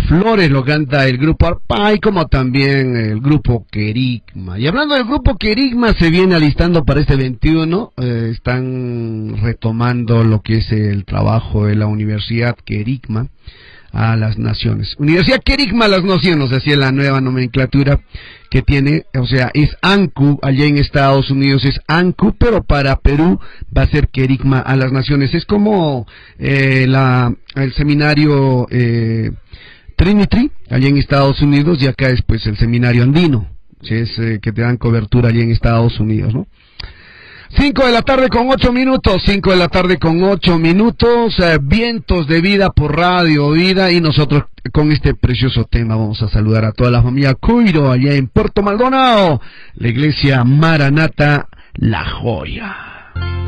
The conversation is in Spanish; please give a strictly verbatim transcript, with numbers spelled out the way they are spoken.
Flores, lo canta el grupo Arpay, como también el grupo Querigma. Y hablando del grupo Querigma, se viene alistando para este veintiuno, eh, están retomando lo que es el trabajo de la Universidad Querigma a las Naciones. Universidad Querigma a las Naciones, así es la nueva nomenclatura que tiene, o sea, es ANCU, allá en Estados Unidos es ANCU, pero para Perú va a ser Querigma a las Naciones. Es como eh, la el seminario eh, Trinity, allá en Estados Unidos, y acá es pues el seminario andino, ¿sí? Es eh, que te dan cobertura allá en Estados Unidos, ¿no? Cinco de la tarde con ocho minutos, cinco de la tarde con ocho minutos, eh, vientos de vida por Radio Vida, y nosotros con este precioso tema vamos a saludar a toda la familia Cuiro allá en Puerto Maldonado, la iglesia Maranata La Joya.